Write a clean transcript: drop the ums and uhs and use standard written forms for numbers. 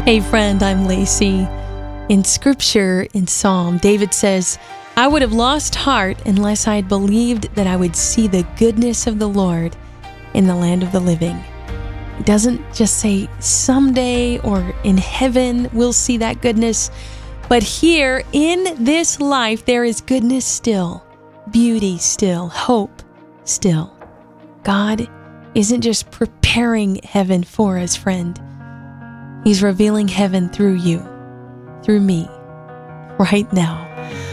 Hey friend, I'm Lacey. In scripture, in Psalm, David says, I would have lost heart unless I had believed that I would see the goodness of the Lord in the land of the living. It doesn't just say someday or in heaven we'll see that goodness, but here in this life there is goodness still, beauty still, hope still. God isn't just preparing heaven for us, friend. He's revealing heaven through you, through me, right now.